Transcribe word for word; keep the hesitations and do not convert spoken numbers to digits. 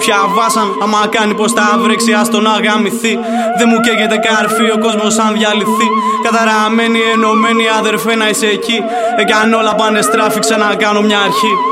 όποια βάσαν. Άμα κάνει πως τα βρέξει, ας τον αγαμηθεί. Δεν μου καίγεται καρφί, ο κόσμος αν διαλυθεί. Καταραμένοι, ενωμένοι, αδερφέ να είσαι εκεί. Εάν όλα πάνε στράφη, ξανακάνω μια αρχή.